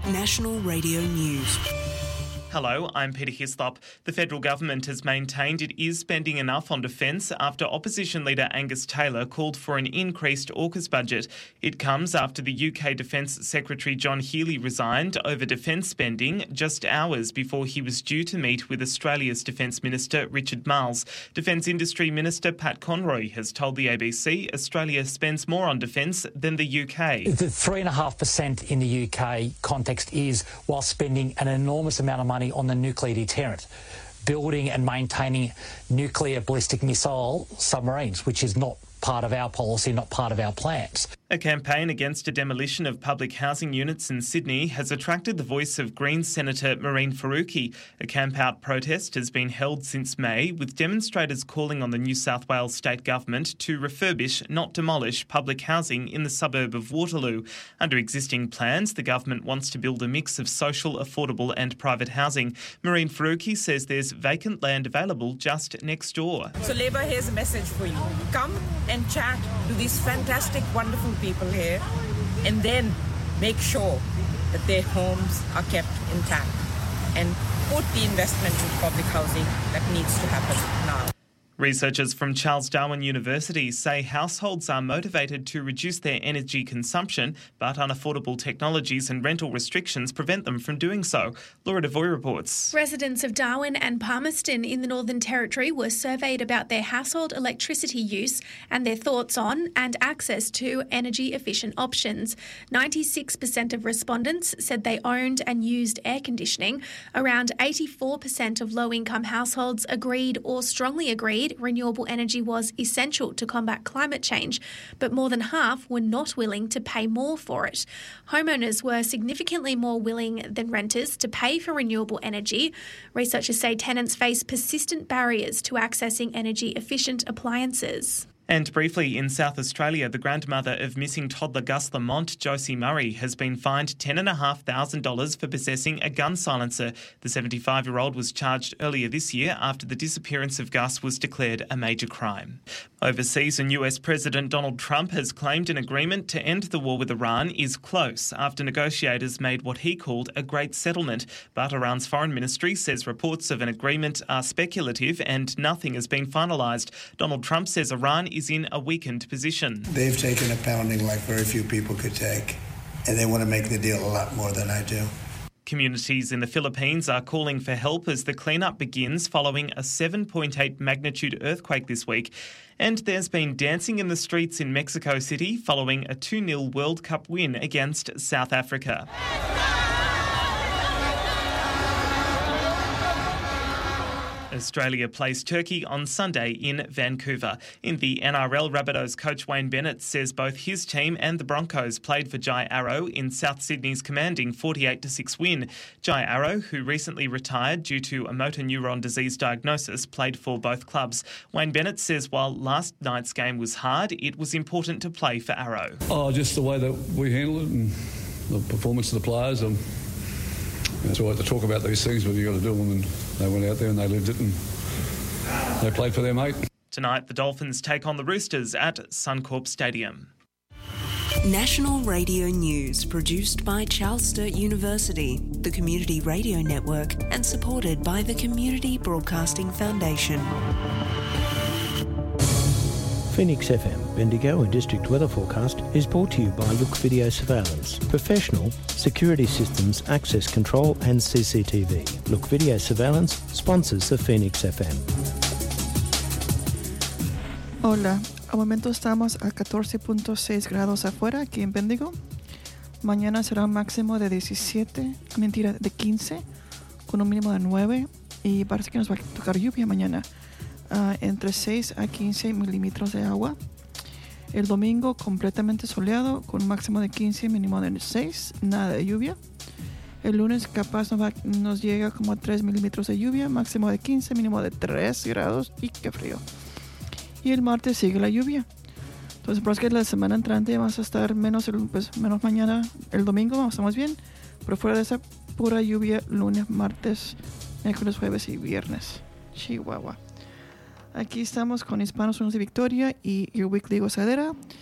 National Radio News. Hello, I'm Peter Hislop. The federal government has maintained it is spending enough on defence after opposition leader Angus Taylor called for an increased AUKUS budget. It comes after the UK Defence Secretary John Healey resigned over defence spending just hours before he was due to meet with Australia's Defence Minister Richard Marles. Defence Industry Minister Pat Conroy has told the ABC Australia spends more on defence than the UK. The 3.5% in the UK context is while spending an enormous amount of money on the nuclear deterrent, building and maintaining nuclear ballistic missile submarines, which is not part of our policy, not part of our plans. A campaign against a demolition of public housing units in Sydney has attracted the voice of Greens Senator Mehreen Faruqi. A camp-out protest has been held since May, with demonstrators calling on the New South Wales state government to refurbish, not demolish, public housing in the suburb of Waterloo. Under existing plans, the government wants to build a mix of social, affordable and private housing. Mehreen Faruqi says there's vacant land available just next door. So Labor, here's a message for you. Come and chat to these fantastic, wonderful people here, and then make sure that their homes are kept intact and put the investment into public housing that needs to happen now. Researchers from Charles Darwin University say households are motivated to reduce their energy consumption, but unaffordable technologies and rental restrictions prevent them from doing so. Laura Devoy reports. Residents of Darwin and Palmerston in the Northern Territory were surveyed about their household electricity use and their thoughts on and access to energy-efficient options. 96% of respondents said they owned and used air conditioning. Around 84% of low-income households agreed or strongly agreed renewable energy was essential to combat climate change, but more than half were not willing to pay more for it. Homeowners were significantly more willing than renters to pay for renewable energy. Researchers say tenants face persistent barriers to accessing energy-efficient appliances. And briefly, in South Australia, the grandmother of missing toddler Gus Lamont, Josie Murray, has been fined $10,500 for possessing a gun silencer. The 75-year-old was charged earlier this year after the disappearance of Gus was declared a major crime. Overseas, and US President Donald Trump has claimed an agreement to end the war with Iran is close after negotiators made what he called a great settlement. But Iran's foreign ministry says reports of an agreement are speculative and nothing has been finalised. Donald Trump says Iran is in a weakened position. They've taken a pounding like very few people could take, and they want to make the deal a lot more than I do. Communities in the Philippines are calling for help as the cleanup begins following a 7.8 magnitude earthquake this week. And there's been dancing in the streets in Mexico City following a 2-0 World Cup win against South Africa. Australia plays Turkey on Sunday in Vancouver. In the NRL, Rabbitohs coach Wayne Bennett says both his team and the Broncos played for Jai Arrow in South Sydney's commanding 48-6 win. Jai Arrow, who recently retired due to a motor neuron disease diagnosis, played for both clubs. Wayne Bennett says while last night's game was hard, it was important to play for Arrow. Just the way that we handle it and the performance of the players. It's all right to talk about these things, but you've got to do them, and they went out there and they lived it and they played for their mate. Tonight, the Dolphins take on the Roosters at Suncorp Stadium. National Radio News, produced by Charles Sturt University, the Community Radio Network, and supported by the Community Broadcasting Foundation. Phoenix FM, Bendigo and District Weather Forecast is brought to you by Look Video Surveillance. Professional security systems, access control and CCTV. Look Video Surveillance sponsors the Phoenix FM. Hola, al momento estamos a 14.6 grados afuera aquí en Bendigo. Mañana será un máximo de 15, con un mínimo de 9 y parece que nos va a tocar lluvia mañana. Entre 6 a 15 milímetros de agua. El domingo completamente soleado con un máximo de 15, mínimo de 6, nada de lluvia. El lunes capaz nos llega como a 3 milímetros de lluvia, máximo de 15, mínimo de 3 grados y qué frío. Y el martes sigue la lluvia. Entonces, por eso que la semana entrante vamos a estar menos mañana, el domingo estamos bien, pero fuera de esa pura lluvia lunes, martes, miércoles, jueves y viernes. Chihuahua. Aquí estamos con Hispanos Unidos de Victoria y Your Weekly Gozadera.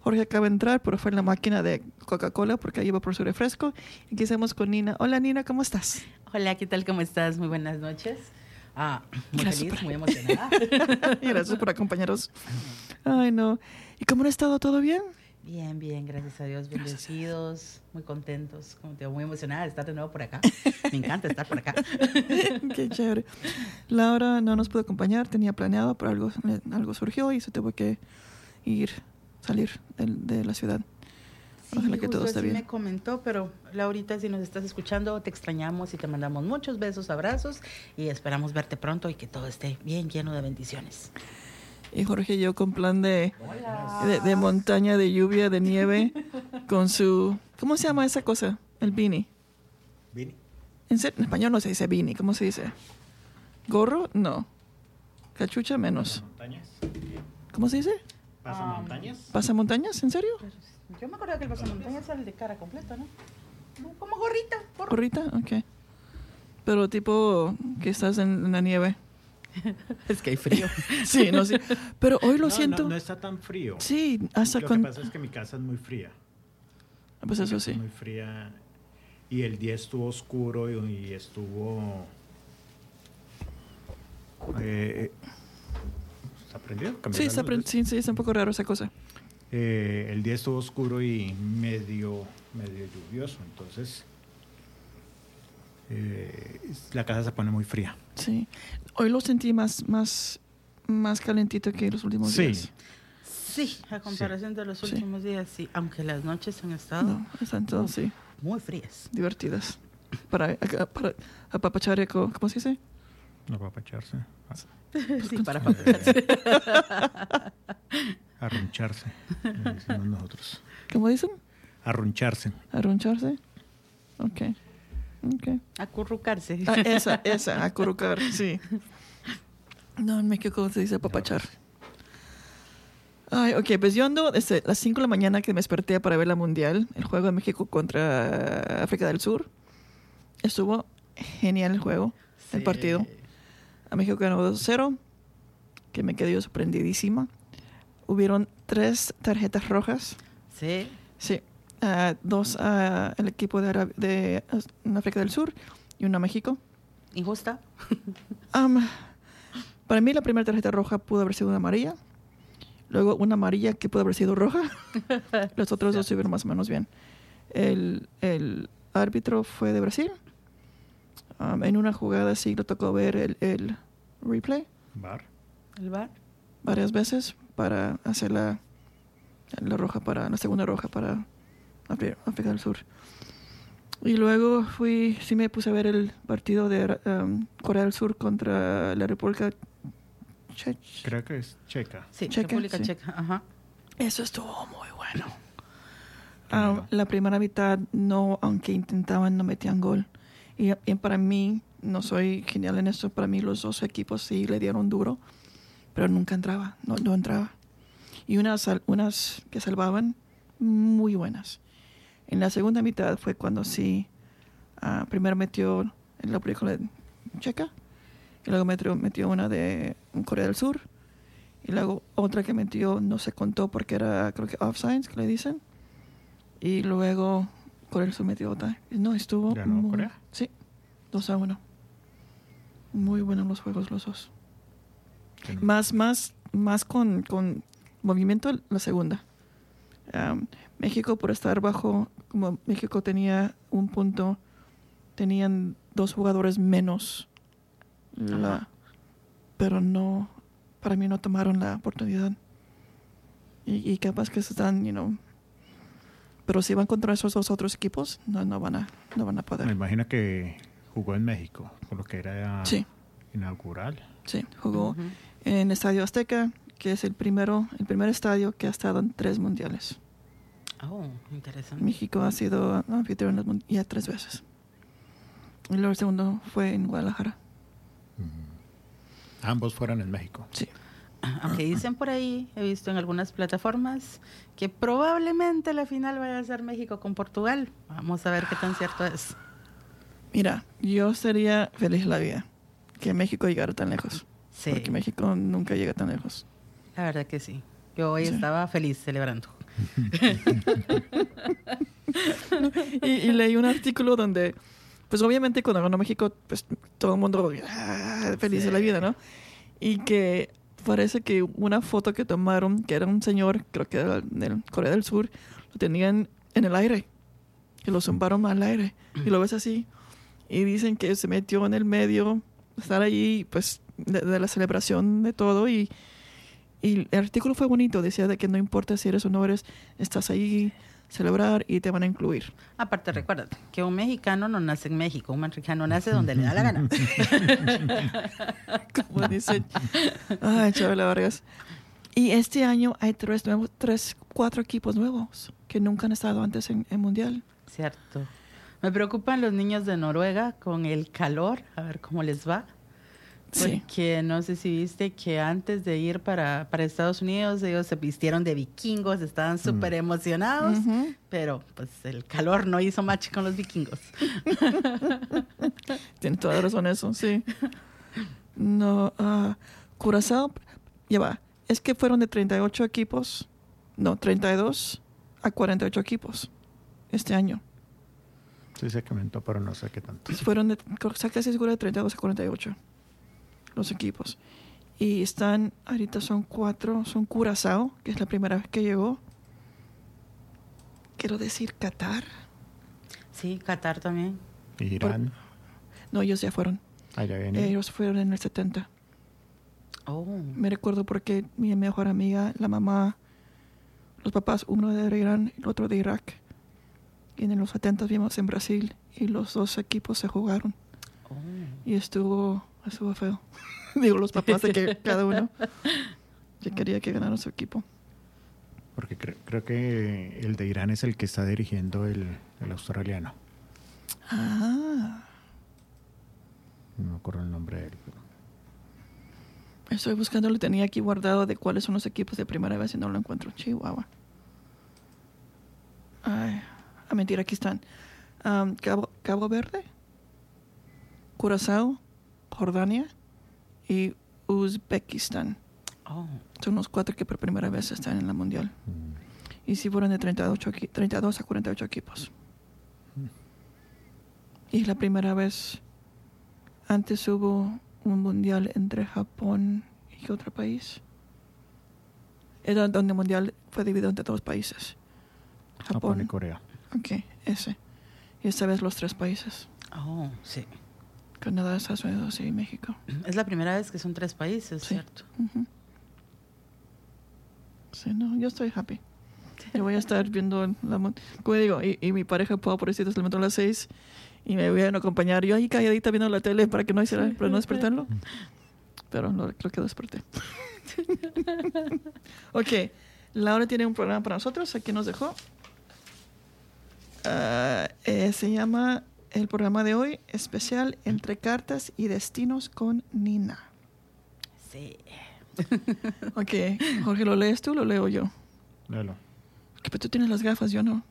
Jorge acaba de entrar, pero fue en la máquina de Coca-Cola porque iba por su refresco. Y aquí estamos con Nina. Hola, Nina, ¿cómo estás? Hola, ¿qué tal? ¿Cómo estás? Muy buenas noches. Muy Gracias feliz, muy emocionada. Gracias por acompañarnos. Ay, no. ¿Y cómo han estado? ¿Todo bien? Bien, bien, gracias a Dios, bendecidos, muy contentos, como te digo, muy emocionada de estar de nuevo por acá. Me encanta estar por acá. Qué chévere. Laura no nos pudo acompañar, tenía planeado, pero algo surgió y se tuvo que salir de la ciudad. Sí, Ojalá que todo esté bien. Me comentó, pero Laurita, si nos estás escuchando, te extrañamos y te mandamos muchos besos, abrazos y esperamos verte pronto y que todo esté bien lleno de bendiciones. Y Jorge y yo con plan de montaña, de lluvia, de nieve, con su... ¿Cómo se llama esa cosa? El beanie. ¿Beanie? En español no se dice beanie, ¿cómo se dice? ¿Gorro? No. ¿Cachucha? Menos. ¿Pasamontañas? ¿Cómo se dice? ¿Pasamontañas? ¿Pasamontañas? ¿En serio? Yo me acuerdo que el pasamontañas es el de cara completa, ¿no? Como gorrita. ¿Gorrita? Ok. Pero tipo que estás en la nieve. Es que hay frío. Sí, no, sí. Pero hoy lo siento. No está tan frío. Sí, hasta Lo que pasa es que mi casa es muy fría. Pues eso sí. Muy fría. Y el día estuvo oscuro y estuvo... ¿Se ha prendido? Sí, sí, es un poco raro esa cosa. El día estuvo oscuro y medio lluvioso, entonces la casa se pone muy fría. Sí. Hoy lo sentí más calentito que los últimos días. Sí, a comparación de los últimos días, sí. Aunque las noches han estado muy frías. Divertidas. Para apapachar, ¿cómo se dice? Apapacharse. Sí, para apapacharse. Arruncharse, decimos nosotros. ¿Cómo dicen? Arruncharse. ¿Arruncharse? Ok. Acurrucarse. Esa, acurrucar, sí. No, en México se dice apapachar. Ay, ok, pues yo ando desde las 5 de la mañana que me desperté para ver la Mundial, el juego de México contra África del Sur. Estuvo genial el juego, el partido. A México ganó 2-0, que me quedé yo sorprendidísima. Hubieron 3 tarjetas rojas. Sí. Sí. 2 al equipo de África del Sur y 1 a México. ¿Injusta? Para mí la primera tarjeta roja pudo haber sido una amarilla. Luego una amarilla que pudo haber sido roja. Los otros dos estuvieron más o menos bien. El árbitro fue de Brasil. En una jugada sí le tocó ver el replay. ¿El VAR? Varias veces para hacer la la segunda roja para África del Sur. Y luego sí me puse a ver el partido de Corea del Sur contra la República Checa. Creo que es Checa. Sí, República Checa, ajá. Eso estuvo muy bueno. La primera mitad, aunque intentaban, no metían gol. Y para mí, no soy genial en esto, para mí los dos equipos sí le dieron duro, pero nunca entraba, no entraba. Y unas que salvaban, muy buenas. En la segunda mitad fue cuando sí, primero metió en la película Checa, y luego metió una de Corea del Sur, y luego otra que metió no se contó porque era, creo que offsides, que le dicen, y luego Corea del Sur metió otra. No, estuvo... ¿Ganó Corea? Sí, 2-1. Muy buenos los juegos los dos. Más con movimiento la segunda. México, por estar bajo, como México tenía un punto, tenían 2 jugadores menos, pero no, para mí no tomaron la oportunidad. Y capaz que se están, pero si van contra esos 2 otros equipos, no van a poder. Me imagino que jugó en México, por lo que era inaugural. Sí, jugó en el Estadio Azteca, que es el primer estadio que ha estado en 3 mundiales. Oh, interesante. México ha sido anfitrión ya 3 veces. Y luego el segundo fue en Guadalajara. Ambos fueron en México. Sí. Aunque dicen por ahí, he visto en algunas plataformas, que probablemente la final vaya a ser México con Portugal. Vamos a ver qué tan cierto es. Mira, yo sería feliz la vida que México llegara tan lejos. Sí. Porque México nunca llega tan lejos. La verdad que sí. Yo hoy estaba feliz celebrando. y leí un artículo donde, pues obviamente cuando ganó México, pues todo el mundo feliz de la vida, ¿no? Y que parece que una foto que tomaron, que era un señor, creo que era en Corea del Sur, lo tenían en el aire, que lo zumbaron al aire, y lo ves así, y dicen que se metió en el medio, estar allí, pues, de la celebración de todo, y el artículo fue bonito, decía de que no importa si eres o no eres, estás ahí, celebrar y te van a incluir. Aparte, recuérdate que un mexicano no nace en México, un mexicano nace donde le da la gana. Como dice Chabela Vargas. Y este año hay 4 equipos nuevos que nunca han estado antes en Mundial. Cierto. Me preocupan los niños de Noruega con el calor, a ver cómo les va. Porque no sé si viste que antes de ir para Estados Unidos ellos se vistieron de vikingos, estaban súper emocionados, pero pues el calor no hizo match con los vikingos. Tienes toda la razón eso, sí. No, Curazao, ya va, es que fueron de 32 a 48 equipos este año. Sí, se comentó, pero no sé qué tanto. Pues fueron casi seguro de 32 a 48. Los equipos. Y ahorita son 4, son Curazao, que es la primera vez que llegó. Quiero decir Qatar. Sí, Qatar también. Irán. No, ellos ya fueron. Ya vienen. Ellos fueron en el 70. Oh. Me recuerdo porque mi mejor amiga, la mamá, los papás, uno de Irán y el otro de Irak. Y en los 70 vimos en Brasil y los 2 equipos se jugaron. Oh. Y estuvo feo. Digo, los papás de que cada uno ya quería que ganara su equipo. Porque creo que el de Irán es el que está dirigiendo el australiano. Ah. No me acuerdo el nombre de él. Pero... Estoy buscando, lo tenía aquí guardado de cuáles son los equipos de primera vez y no lo encuentro. Chihuahua. Mentira, aquí están. Cabo Verde, Curazao, Jordania y Uzbekistán. Oh. Son los 4 que por primera vez están en la Mundial. Y sí fueron de 32 a 48 equipos. Y la primera vez, antes hubo un Mundial entre Japón y otro país. Era donde el Mundial fue dividido entre 2 países. Japón y Corea. Ok, ese. Y esta vez los 3 países. Oh, sí. Canadá, Estados Unidos y México. Es la primera vez que son 3 países, sí. ¿Cierto? Sí, no, yo estoy happy. Yo voy a estar viendo como digo, y mi pareja pobrecita se levantó a las 6 y me voy a acompañar. Yo ahí calladita viendo la tele para no despertarlo. Pero creo que desperté. Ok, Laura tiene un programa para nosotros. Aquí nos dejó. Se llama el programa de hoy especial Entre Cartas y Destinos con Nina. Sí. Ok, Jorge, ¿lo lees tú o lo leo yo? Léelo. Pero tú tienes las gafas, yo no.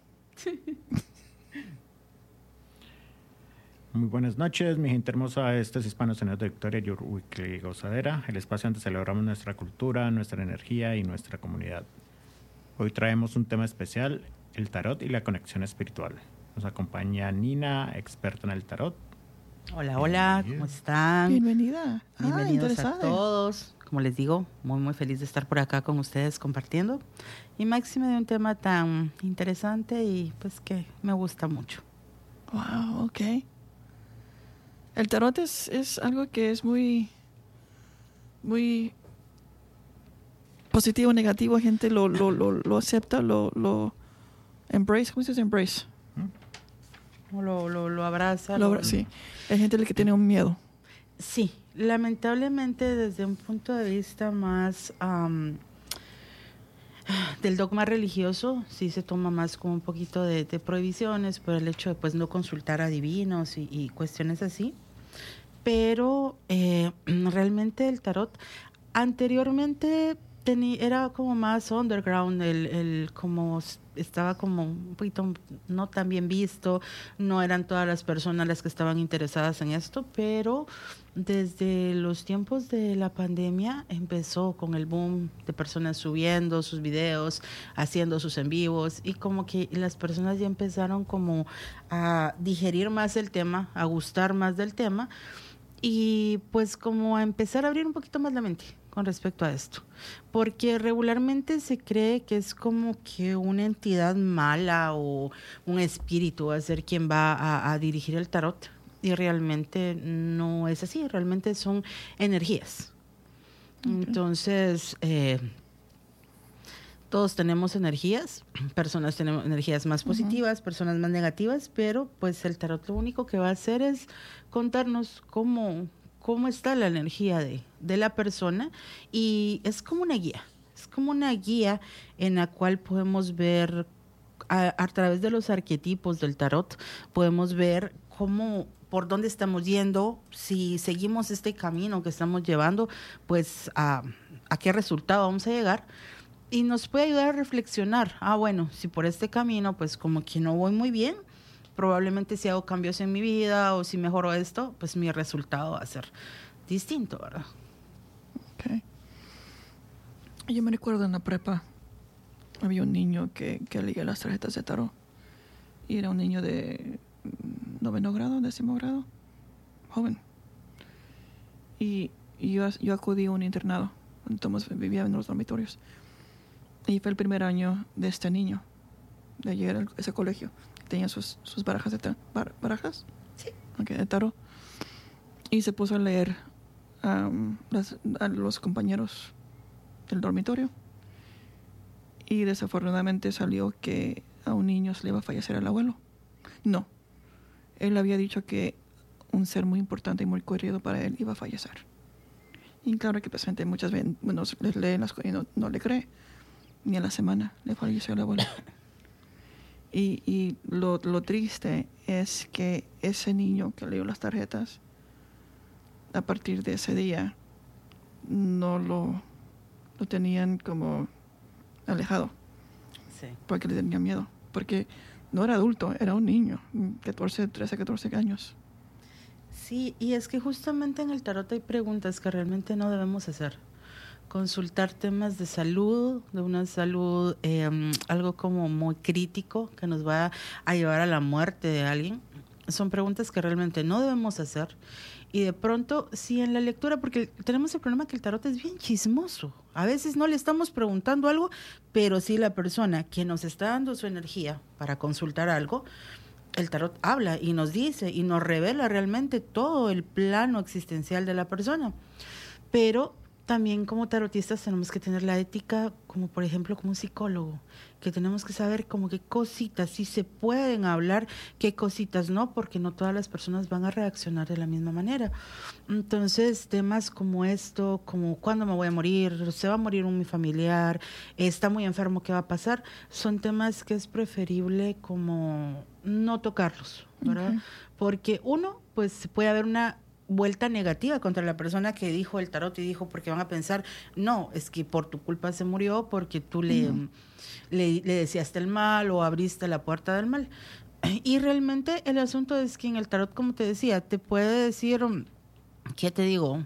Muy buenas noches, mi gente hermosa. Este es Hispanos en de Victoria, Your Weekly Gozadera, el espacio donde celebramos nuestra cultura, nuestra energía y nuestra comunidad. Hoy traemos un tema especial, el tarot y la conexión espiritual. Nos acompaña Nina, experta en el tarot. Hola, hola, ¿cómo están? Bienvenida. Bienvenidos a todos. Como les digo, muy, muy feliz de estar por acá con ustedes compartiendo. Y máxime de un tema tan interesante y pues que me gusta mucho. Wow, ok. El tarot es algo que es muy, muy positivo, negativo. Gente lo acepta, lo embrace. ¿Cómo se dice embrace? Lo abraza. Sí. Hay gente que tiene un miedo. Sí, lamentablemente desde un punto de vista más del dogma religioso, sí se toma más como un poquito de prohibiciones por el hecho de pues no consultar a divinos y cuestiones así. Pero realmente el tarot anteriormente era como más underground, el como estaba como un poquito no tan bien visto, no eran todas las personas las que estaban interesadas en esto, pero desde los tiempos de la pandemia empezó con el boom de personas subiendo sus videos, haciendo sus en vivos, y como que las personas ya empezaron como a digerir más el tema, a gustar más del tema, y pues como a empezar a abrir un poquito más la mente con respecto a esto, porque regularmente se cree que es como que una entidad mala o un espíritu va a ser quien va a dirigir el tarot, y realmente no es así, realmente son energías. Okay. Entonces, todos tenemos energías, personas tenemos energías más positivas, personas más negativas, pero pues el tarot lo único que va a hacer es contarnos cómo está la energía de la persona, y es como una guía en la cual podemos ver a través de los arquetipos del tarot, podemos ver por dónde estamos yendo, si seguimos este camino que estamos llevando, pues a qué resultado vamos a llegar, y nos puede ayudar a reflexionar, bueno, si por este camino pues como que no voy muy bien, probablemente si hago cambios en mi vida o si mejoro esto, pues mi resultado va a ser distinto, ¿verdad? Okay. Yo me recuerdo en la prepa, había un niño que leía las tarjetas de tarot, y era un niño de 9º grado, 10º grado, joven. Y yo acudí a un internado, entonces vivía en los dormitorios. Y fue el primer año de este niño, de llegar a ese colegio. Tenía sus barajas ¿barajas? Sí. Okay, de tarot. Y se puso a leer a los compañeros del dormitorio. Y desafortunadamente salió que a un niño se le iba a fallecer el abuelo. No. Él había dicho que un ser muy importante y muy querido para él iba a fallecer. Y claro que presente muchas veces, bueno, les leen las cosas y no le cree. Ni a la semana le falleció el abuelo. Y lo triste es que ese niño que leyó las tarjetas, a partir de ese día, no lo tenían como alejado. Sí. Porque le tenían miedo. Porque no era adulto, era un niño, 13, 14 años. Sí, y es que justamente en el tarot hay preguntas que realmente no debemos hacer. Consultar temas de salud, de una salud, algo como muy crítico que nos va a llevar a la muerte de alguien, son preguntas que realmente no debemos hacer. Y de pronto, sí, en la lectura, porque tenemos el problema que el tarot es bien chismoso. A veces no le estamos preguntando algo, pero sí la persona que nos está dando su energía para consultar algo, el tarot habla y nos dice y nos revela realmente todo el plano existencial de la persona. Pero también como tarotistas tenemos que tener la ética, como por ejemplo como un psicólogo, que tenemos que saber como qué cositas sí se pueden hablar, qué cositas no, porque no todas las personas van a reaccionar de la misma manera. Entonces, temas como esto, como cuándo me voy a morir, se va a morir mi familiar, está muy enfermo, ¿qué va a pasar? Son temas que es preferible como no tocarlos, ¿verdad? Okay. Porque uno, pues puede haber una vuelta negativa contra la persona que dijo el tarot y dijo, porque van a pensar, no, es que por tu culpa se murió porque tú le deseaste el mal o abriste la puerta del mal. Y realmente el asunto es que en el tarot, como te decía, te puede decir, ¿qué te digo?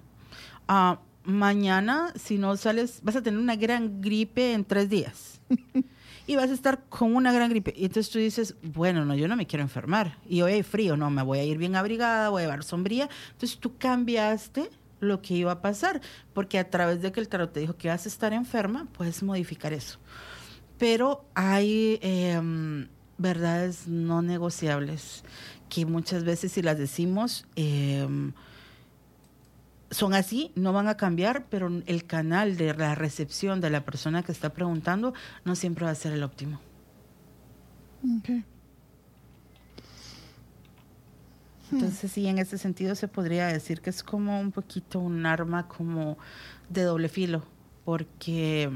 Mañana, si no sales, vas a tener una gran gripe en 3 días. Y vas a estar con una gran gripe. Y entonces tú dices, bueno, no, yo no me quiero enfermar. Y hoy hay frío, no, me voy a ir bien abrigada, voy a llevar sombría. Entonces tú cambiaste lo que iba a pasar. Porque a través de que el tarot te dijo que vas a estar enferma, puedes modificar eso. Pero hay verdades no negociables que muchas veces si las decimos son así, no van a cambiar, pero el canal de la recepción de la persona que está preguntando no siempre va a ser el óptimo. Okay. Entonces sí, en ese sentido se podría decir que es como un poquito un arma como de doble filo, porque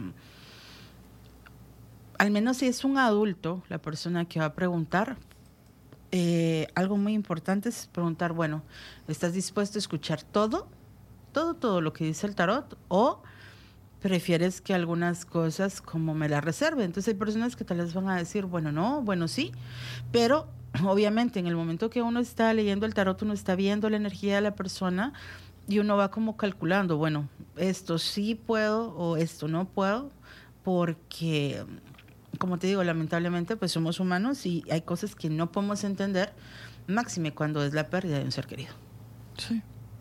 al menos si es un adulto, la persona que va a preguntar, algo muy importante es preguntar, bueno, ¿estás dispuesto a escuchar todo lo que dice el tarot? O prefieres que algunas cosas como me las reserve. Entonces hay personas que tal vez van a decir, bueno, no, bueno, sí, pero obviamente en el momento que uno está leyendo el tarot, uno está viendo la energía de la persona y uno va como calculando, bueno, esto sí puedo o esto no puedo, porque, como te digo, lamentablemente pues somos humanos y hay cosas que no podemos entender, máxime cuando es la pérdida de un ser querido. Sí.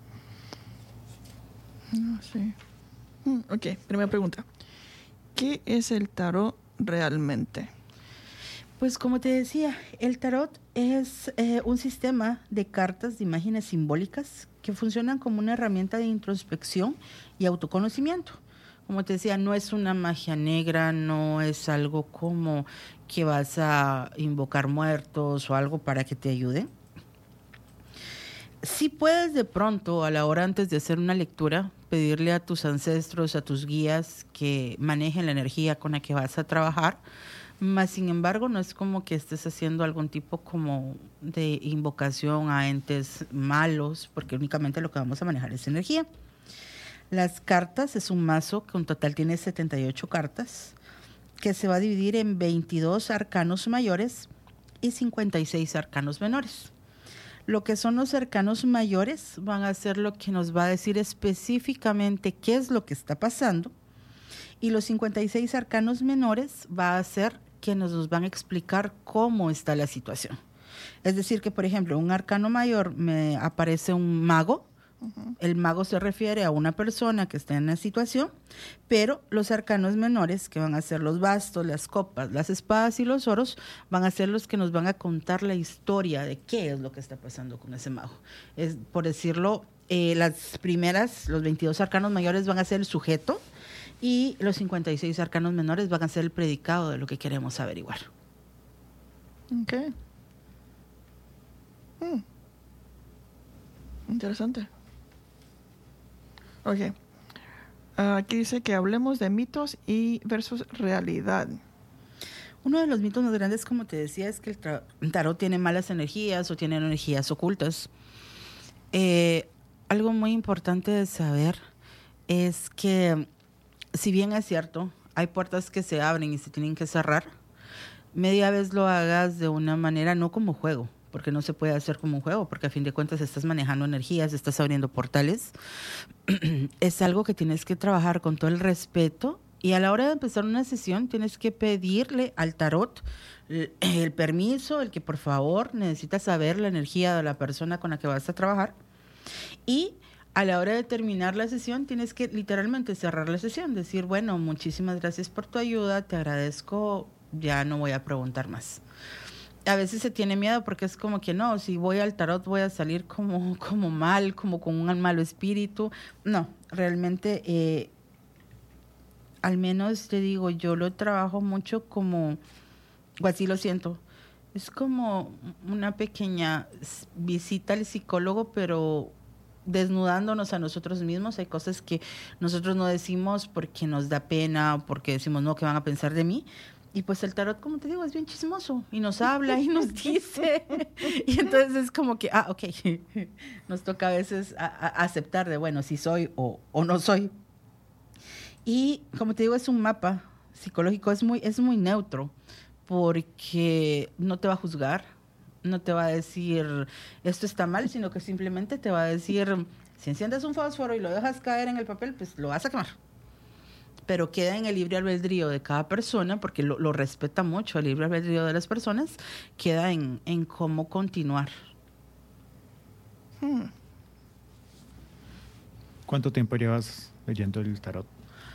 No, sí. Ok, primera pregunta. ¿Qué es el tarot realmente? Pues como te decía, el tarot es un sistema de cartas, de imágenes simbólicas que funcionan como una herramienta de introspección y autoconocimiento. Como te decía, no es una magia negra, no es algo como que vas a invocar muertos o algo para que te ayude. Si puedes de pronto, a la hora antes de hacer una lectura, pedirle a tus ancestros, a tus guías que manejen la energía con la que vas a trabajar, más sin embargo no es como que estés haciendo algún tipo como de invocación a entes malos, porque únicamente lo que vamos a manejar es energía. Las cartas es un mazo que en total tiene 78 cartas, que se va a dividir en 22 arcanos mayores y 56 arcanos menores. Lo que son los arcanos mayores van a ser lo que nos va a decir específicamente qué es lo que está pasando, y los 56 arcanos menores va a ser que nos van a explicar cómo está la situación. Es decir, que por ejemplo, un arcano mayor me aparece un mago. El mago se refiere a una persona que está en una situación, pero los arcanos menores, que van a ser los bastos, las copas, las espadas y los oros, van a ser los que nos van a contar la historia de qué es lo que está pasando con ese mago. Es, por decirlo, los 22 arcanos mayores van a ser el sujeto y los 56 arcanos menores van a ser el predicado de lo que queremos averiguar. Ok. Interesante. Ok. Aquí dice que hablemos de mitos y versus realidad. Uno de los mitos más grandes, como te decía, es que el tarot tiene malas energías o tiene energías ocultas. Algo muy importante de saber es que, si bien es cierto, hay puertas que se abren y se tienen que cerrar, media vez lo hagas de una manera no como juego, porque no se puede hacer como un juego, porque a fin de cuentas estás manejando energías, estás abriendo portales. Es algo que tienes que trabajar con todo el respeto, y a la hora de empezar una sesión tienes que pedirle al tarot el permiso, el que por favor necesitas saber la energía de la persona con la que vas a trabajar, y a la hora de terminar la sesión tienes que literalmente cerrar la sesión, decir, bueno, muchísimas gracias por tu ayuda, te agradezco, ya no voy a preguntar más. A veces se tiene miedo porque es como que no, si voy al tarot voy a salir como mal, como con un malo espíritu. No, realmente, al menos te digo, yo lo trabajo mucho como, o así lo siento, es como una pequeña visita al psicólogo, pero desnudándonos a nosotros mismos. Hay cosas que nosotros no decimos porque nos da pena, porque decimos, no, ¿qué van a pensar de mí? Y pues el tarot, como te digo, es bien chismoso y nos habla y nos dice. Y entonces es como que, ok, nos toca a veces aceptar de, bueno, si soy o no soy. Y como te digo, es un mapa psicológico, es muy neutro, porque no te va a juzgar, no te va a decir esto está mal, sino que simplemente te va a decir, si enciendes un fósforo y lo dejas caer en el papel, pues lo vas a quemar. Pero queda en el libre albedrío de cada persona, porque lo respeta mucho el libre albedrío de las personas, queda en cómo continuar. ¿Cuánto tiempo llevas leyendo el tarot?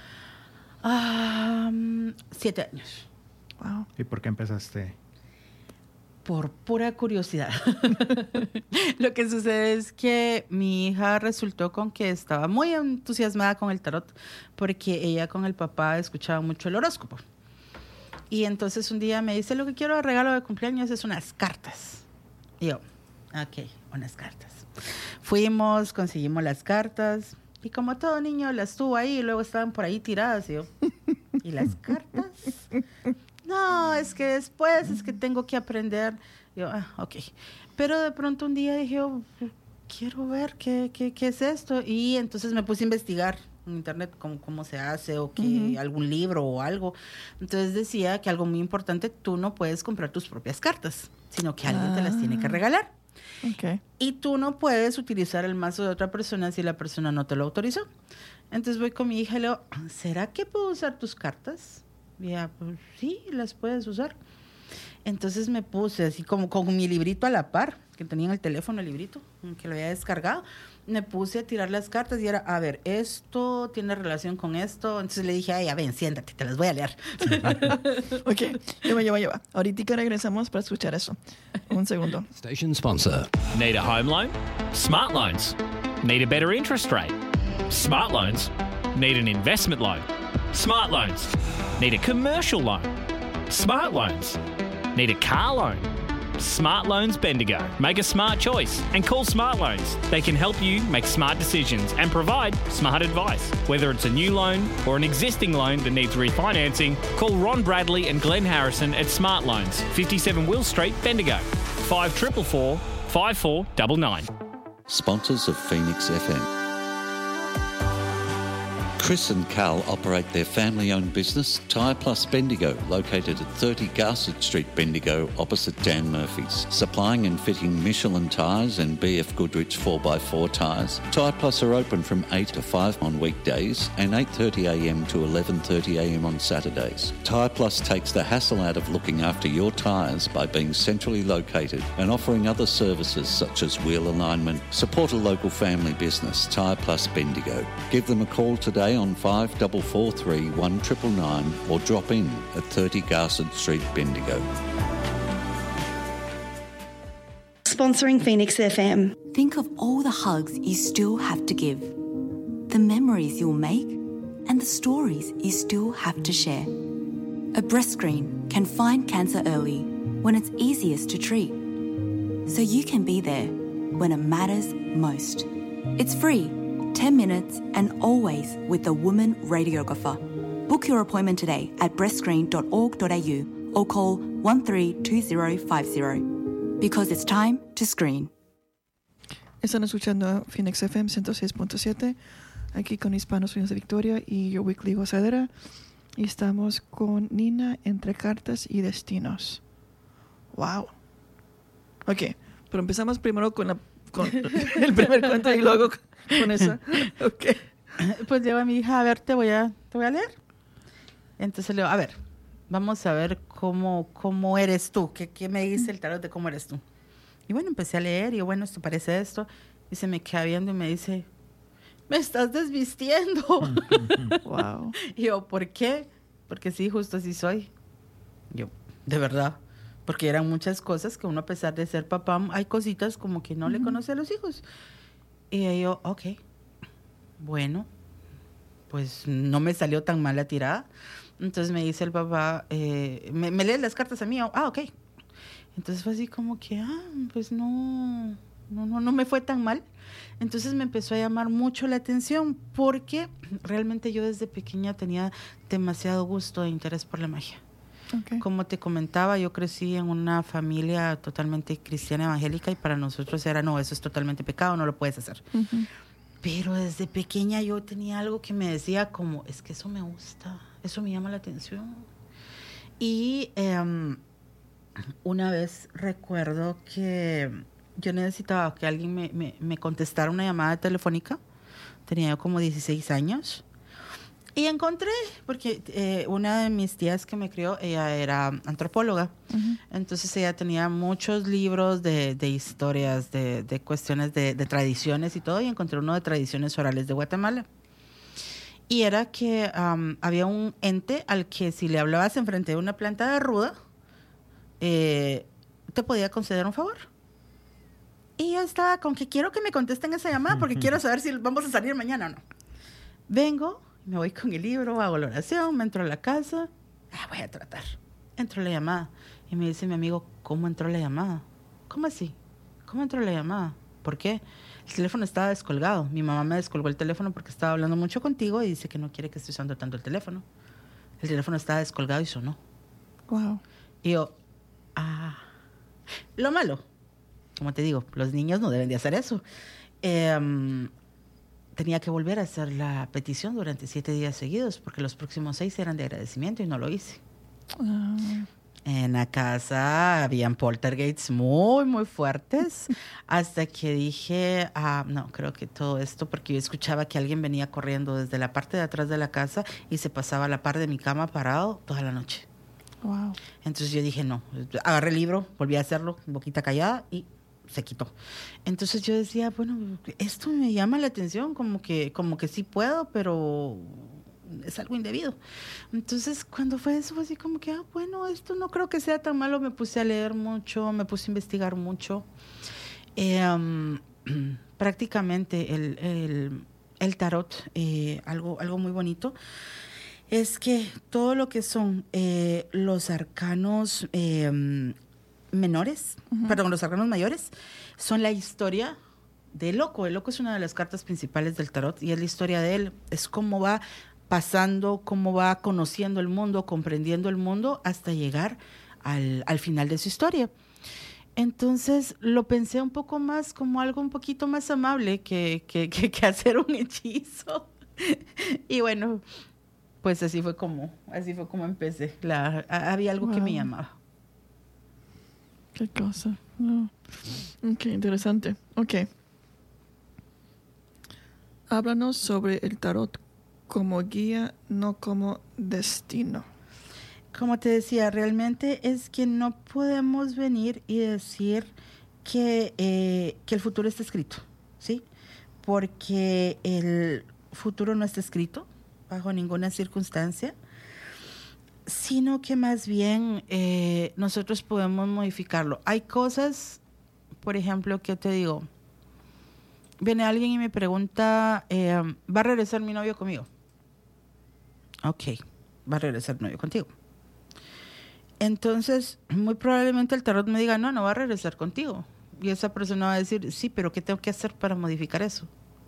7 años. Wow. ¿Y por qué empezaste? Por pura curiosidad. Lo que sucede es que mi hija resultó con que estaba muy entusiasmada con el tarot, porque ella con el papá escuchaba mucho el horóscopo. Y entonces un día me dice, lo que quiero de regalo de cumpleaños es unas cartas. Y yo, ok, unas cartas. Fuimos, conseguimos las cartas, y como todo niño las tuvo ahí, y luego estaban por ahí tiradas. Y yo, ¿y las cartas? No, es que después, es que tengo que aprender. Yo, ok. Pero de pronto un día dije, quiero ver qué es esto. Y entonces me puse a investigar en internet cómo se hace o que algún libro o algo. Entonces decía que algo muy importante, tú no puedes comprar tus propias cartas, sino que alguien te las tiene que regalar. Okay. Y tú no puedes utilizar el mazo de otra persona si la persona no te lo autorizó. Entonces voy con mi hija y le digo, ¿será que puedo usar tus cartas? Y ella, pues sí, las puedes usar. Entonces me puse así como con mi librito a la par, que tenía en el teléfono el librito, que lo había descargado. Me puse a tirar las cartas y era, a ver, esto tiene relación con esto. Entonces le dije, ay, a ver, siéntate, te las voy a leer. Ok, lleva. Ahorita regresamos para escuchar eso. Un segundo. Station sponsor. Need a home loan? Smart Loans. Need a better interest rate? Smart Loans. Need an investment loan? Smart Loans. Need a commercial loan? Smart Loans. Need a car loan? Smart Loans Bendigo. Make a smart choice and call Smart Loans. They can help you make smart decisions and provide smart advice. Whether it's a new loan or an existing loan that needs refinancing, call Ron Bradley and Glenn Harrison at Smart Loans, 57 Will Street, Bendigo. 5444 5499. Sponsors of Phoenix FM. Chris and Carl operate their family-owned business, Tyre Plus Bendigo, located at 30 Garsett Street, Bendigo, opposite Dan Murphy's. Supplying and fitting Michelin tyres and BF Goodrich 4x4 tyres. Tyre Plus are open from 8 to 5 on weekdays and 8:30am to 11:30am on Saturdays. Tyre Plus takes the hassle out of looking after your tyres by being centrally located and offering other services such as wheel alignment. Support a local family business, Tyre Plus Bendigo. Give them a call today on 5443 1999 or drop in at 30 Garsett Street, Bendigo. Sponsoring Phoenix FM. Think of all the hugs you still have to give, the memories you'll make, and the stories you still have to share. A breast screen can find cancer early when it's easiest to treat, so you can be there when it matters most. It's free, 10 minutes, and always with a woman radiographer. Book your appointment today at breastscreen.org.au or call 132050 because it's time to screen. Están escuchando Phoenix FM 106.7 aquí con Hispanos Unidos de Victoria y yo, Weekly Gozadera, y estamos con Nina entre cartas y destinos. Wow. Ok, pero empezamos primero con el primer cuento y luego con eso. Okay. Pues llevo a mi hija, a ver, te voy a leer. Entonces le digo, a ver, vamos a ver cómo eres tú. ¿Qué me dice el tarot de cómo eres tú? Y bueno, empecé a leer y bueno, esto parece esto. Y se me queda viendo y me dice, me estás desvistiendo. Wow. Y yo, ¿por qué? Porque sí, justo así soy. Yo, de verdad. Porque eran muchas cosas que uno, a pesar de ser papá, hay cositas como que no le conoce a los hijos. Y yo, ok, bueno, pues no me salió tan mal la tirada. Entonces me dice el papá, ¿me lees las cartas a mí? Ok. Entonces fue así como que, pues no me fue tan mal. Entonces me empezó a llamar mucho la atención porque realmente yo desde pequeña tenía demasiado gusto e interés por la magia. Okay. Como te comentaba, yo crecí en una familia totalmente cristiana evangélica y para nosotros era, no, eso es totalmente pecado, no lo puedes hacer. Uh-huh. Pero desde pequeña yo tenía algo que me decía como, es que eso me gusta, eso me llama la atención. Y una vez recuerdo que yo necesitaba que alguien me contestara una llamada telefónica. Tenía yo como 16 años. Y encontré, porque una de mis tías que me crió, ella era antropóloga. Uh-huh. Entonces ella tenía muchos libros de historias, de cuestiones de tradiciones y todo. Y encontré uno de tradiciones orales de Guatemala. Y era que había un ente al que si le hablabas enfrente de una planta de ruda, te podía conceder un favor. Y yo estaba con que quiero que me contesten esa llamada porque quiero saber si vamos a salir mañana o no. Vengo, me voy con el libro, hago la oración, me entro a la casa. Voy a tratar. Entró la llamada. Y me dice mi amigo, ¿cómo entró la llamada? ¿Cómo así? ¿Cómo entró la llamada? ¿Por qué? El teléfono estaba descolgado. Mi mamá me descolgó el teléfono porque estaba hablando mucho contigo y dice que no quiere que esté usando tanto el teléfono. El teléfono estaba descolgado y sonó. Wow. Y yo, lo malo, como te digo, los niños no deben de hacer eso. tenía que volver a hacer la petición durante 7 días seguidos, porque los próximos 6 eran de agradecimiento y no lo hice. En la casa habían poltergeists muy, muy fuertes, hasta que dije, no, creo que todo esto, porque yo escuchaba que alguien venía corriendo desde la parte de atrás de la casa y se pasaba a la par de mi cama parado toda la noche. Wow. Entonces yo dije, no, agarré el libro, volví a hacerlo, boquita callada, y se quitó. Entonces yo decía, bueno, esto me llama la atención, como que sí puedo, pero es algo indebido. Entonces cuando fue eso, fue así como que, bueno, esto no creo que sea tan malo. Me puse a leer mucho, me puse a investigar mucho. Prácticamente el tarot, algo muy bonito, es que todo lo que son los arcanos menores, perdón, los arcanos mayores, son la historia del loco. El loco es una de las cartas principales del tarot y es la historia de él. Es cómo va pasando, cómo va conociendo el mundo, comprendiendo el mundo hasta llegar al final de su historia. Entonces lo pensé un poco más como algo un poquito más amable que hacer un hechizo. Y bueno, pues así fue como empecé. Había algo que me llamaba. Qué cosa. No. Ok, interesante. Ok. Háblanos sobre el tarot como guía, no como destino. Como te decía, realmente es que no podemos venir y decir que el futuro está escrito, ¿sí? Porque el futuro no está escrito bajo ninguna circunstancia, sino que más bien nosotros podemos modificarlo. Hay cosas, por ejemplo, que te digo, viene alguien y me pregunta, ¿va a regresar mi novio conmigo? Ok, va a regresar mi novio contigo. Entonces, muy probablemente el tarot me diga, no va a regresar contigo. Y esa persona va a decir, sí, pero ¿qué tengo que hacer para modificar eso?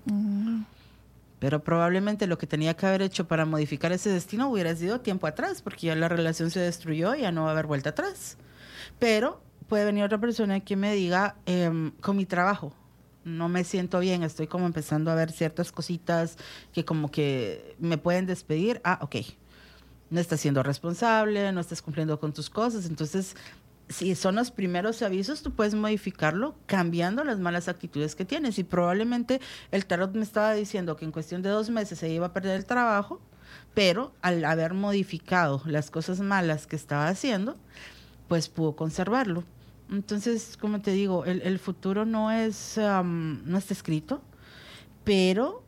Pero probablemente lo que tenía que haber hecho para modificar ese destino hubiera sido tiempo atrás, porque ya la relación se destruyó y ya no va a haber vuelta atrás. Pero puede venir otra persona que me diga, con mi trabajo, no me siento bien, estoy como empezando a ver ciertas cositas que como que me pueden despedir. Ok, no estás siendo responsable, no estás cumpliendo con tus cosas. Entonces, si son los primeros avisos, tú puedes modificarlo cambiando las malas actitudes que tienes. Y probablemente el tarot me estaba diciendo que en cuestión de 2 meses se iba a perder el trabajo, pero al haber modificado las cosas malas que estaba haciendo, pues pudo conservarlo. Entonces, como te digo, el futuro no está escrito, pero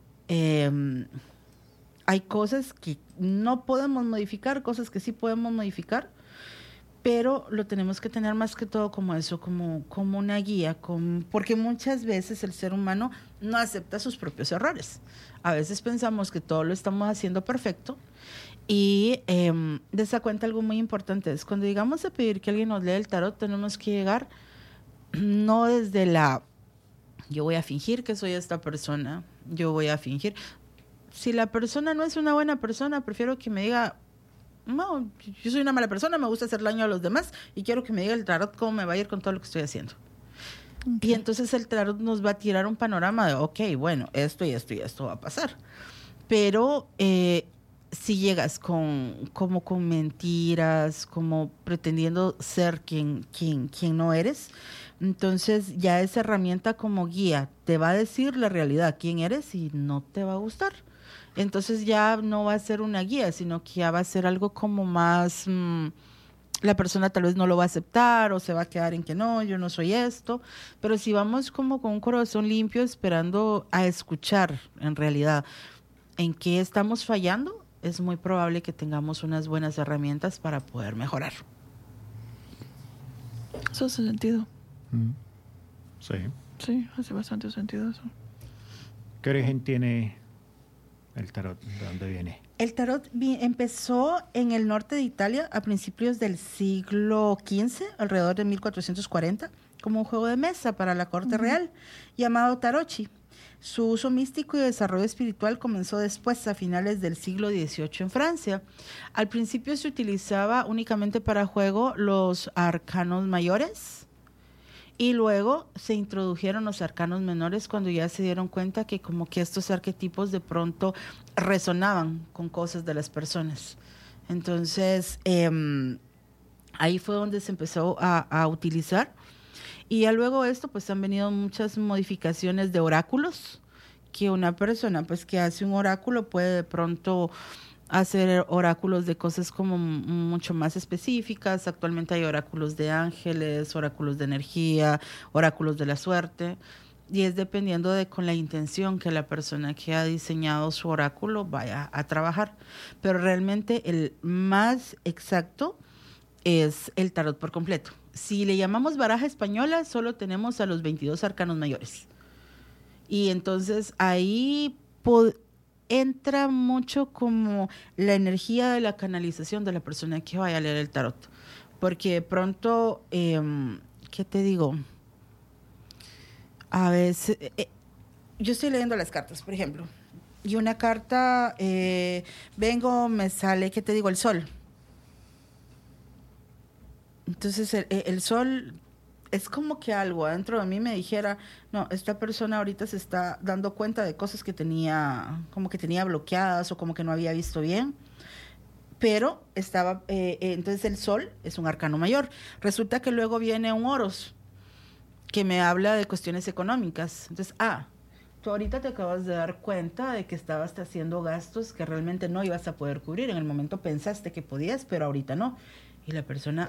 hay cosas que no podemos modificar, cosas que sí podemos modificar, pero lo tenemos que tener más que todo como eso, como una guía, porque muchas veces el ser humano no acepta sus propios errores. A veces pensamos que todo lo estamos haciendo perfecto y des cuenta algo muy importante, es cuando llegamos a pedir que alguien nos lea el tarot, tenemos que llegar no desde yo voy a fingir que soy esta persona, yo voy a fingir. Si la persona no es una buena persona, prefiero que me diga, no, yo soy una mala persona, me gusta hacer daño a los demás y quiero que me diga el tarot cómo me va a ir con todo lo que estoy haciendo. Okay. Y entonces el tarot nos va a tirar un panorama de, ok, bueno, esto y esto y esto va a pasar. Pero si llegas como con mentiras, como pretendiendo ser quien no eres, entonces ya esa herramienta como guía te va a decir la realidad, quién eres, y no te va a gustar. Entonces ya no va a ser una guía, sino que ya va a ser algo como más, la persona tal vez no lo va a aceptar o se va a quedar en que no, yo no soy esto. Pero si vamos como con un corazón limpio esperando a escuchar en realidad en qué estamos fallando, es muy probable que tengamos unas buenas herramientas para poder mejorar. Eso hace sentido. Sí. Sí, hace bastante sentido eso. ¿Qué origen tiene el tarot? ¿De dónde viene? El tarot empezó en el norte de Italia a principios del siglo XV, alrededor de 1440, como un juego de mesa para la corte real, llamado tarocchi. Su uso místico y desarrollo espiritual comenzó después, a finales del siglo XVIII en Francia. Al principio se utilizaba únicamente para juego los arcanos mayores Y luego se introdujeron los arcanos menores cuando ya se dieron cuenta que como que estos arquetipos de pronto resonaban con cosas de las personas. Entonces, ahí fue donde se empezó a utilizar. Y ya luego esto, pues han venido muchas modificaciones de oráculos, que una persona pues que hace un oráculo puede de pronto hacer oráculos de cosas como mucho más específicas. Actualmente hay oráculos de ángeles, oráculos de energía, oráculos de la suerte, y es dependiendo de con la intención que la persona que ha diseñado su oráculo vaya a trabajar. Pero realmente el más exacto es el tarot por completo. Si le llamamos baraja española, solo tenemos a los 22 arcanos mayores. Y entonces ahí entra mucho como la energía de la canalización de la persona que vaya a leer el tarot. Porque de pronto, ¿qué te digo? A veces, yo estoy leyendo las cartas, por ejemplo, y una carta, me sale, ¿qué te digo? El sol. Entonces el sol es como que algo adentro de mí me dijera, no, esta persona ahorita se está dando cuenta de cosas que tenía, como que tenía bloqueadas o como que no había visto bien, pero estaba, entonces el sol es un arcano mayor. Resulta que luego viene un oros que me habla de cuestiones económicas. Entonces, tú ahorita te acabas de dar cuenta de que estabas haciendo gastos que realmente no ibas a poder cubrir. En el momento pensaste que podías, pero ahorita no. Y la persona,